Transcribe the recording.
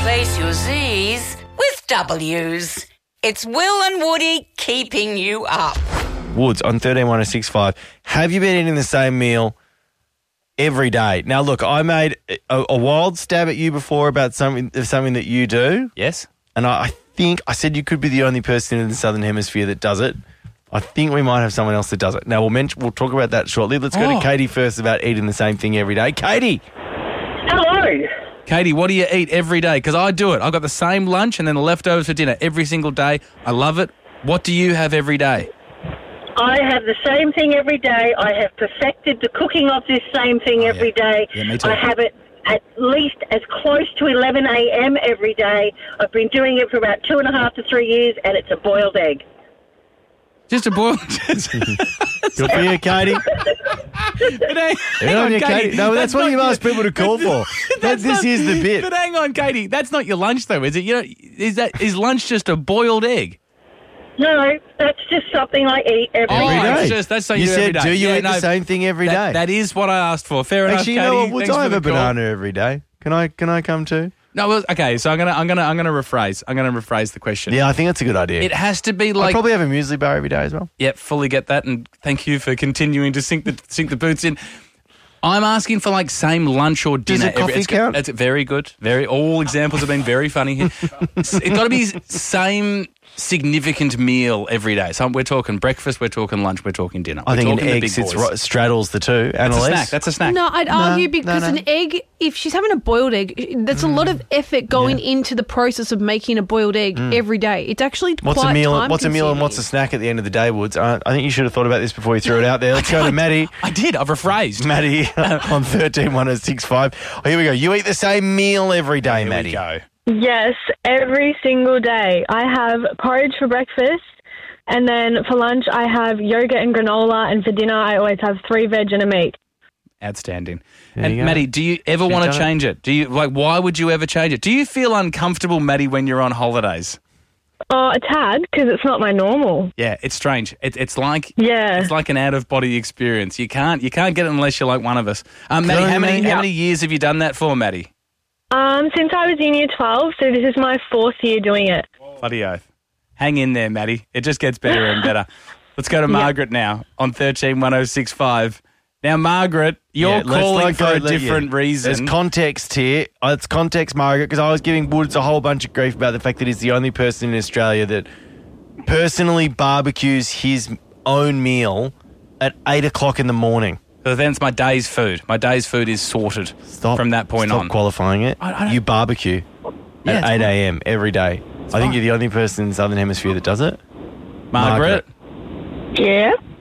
Replace your Z's with W's. It's Will and Woody keeping you up. Woods on 131065. Have you been eating the same meal every day? Now, look, I made a wild stab at you before about something that you do. Yes. And I think I said you could be the only person in the Southern Hemisphere that does it. I think we might have someone else that does it. Now, we'll talk about that shortly. Let's go to Katie first about eating the same thing every day. Katie. Hello. Katie, what do you eat every day? Because I do it. I've got the same lunch and then the leftovers for dinner every single day. I love it. What do you have every day? I have the same thing every day. I have perfected the cooking of this same thing every day. Yeah, me too. I have it at least as close to 11 a.m. every day. I've been doing it for about 2.5 to 3 years, and it's a boiled egg. Just a boiled... Good for you, Katie. Hang on, Katie. No, that's what you asked people to call for. This is the bit. But hang on, Katie. That's not your lunch, though, is it? You know, is lunch just a boiled egg? No, that's just something I eat every day. day. That's something you do said, every day. do you eat the same thing every day? That is what I asked for. Fair enough, Actually, Katie. you know what? Woods, Thanks I for have the a call. banana every day. Can I come too? No, well, okay. So I'm gonna rephrase. I'm gonna rephrase the question. Yeah, I think that's a good idea. It has to be I like. probably have a muesli bar every day as well. Yep, fully get that, and thank you for continuing to sink the boots in. I'm asking for like same lunch or dinner. Does a coffee count? It's very good. All examples have been very funny here. It's got to be same significant meal every day. So we're talking breakfast, we're talking lunch, we're talking dinner. I think talking an egg straddles the two. Annalise? That's a snack. No, I'd argue because no. an egg, if she's having a boiled egg, that's a lot of effort going into the process of making a boiled egg every day. It's actually What's quite a meal? time What's a meal and what's a snack at the end of the day, Woods? I think you should have thought about this before you threw it out there. Let's go to Maddie. I did. I've rephrased. Maddie on 131065. Oh, here we go. You eat the same meal every day, Here Maddie. we go. Yes, every single day. I have porridge for breakfast, and then for lunch I have yogurt and granola, and for dinner I always have 3 veg and a meat. Outstanding. There And you go. Maddie, do you ever want to done it. change it? Do you why would you ever change it? Do you feel uncomfortable, Maddie, when you're on holidays? Oh, a tad, because it's not my normal. Yeah, it's strange. It's like Yeah. it's like an out of body experience. You can't get it unless you're like one of us. Maddie, how many years have you done that for, Maddie? Since I was in year 12, so this is my 4th year doing it. Bloody oath. Hang in there, Maddie. It just gets better and better. Let's go to Margaret now on 131065. Now, Margaret, you're calling for a different reason. There's context here. It's context, Margaret, because I was giving Woods a whole bunch of grief about the fact that he's the only person in Australia that personally barbecues his own meal at 8 o'clock in the morning. So then it's my day's food. My day's food is sorted from that point on. Stop qualifying it. I don't- You barbecue Yeah, at it's 8 a.m. every day. I think fine. you're the only person in the Southern Hemisphere that does it. Margaret? Yeah?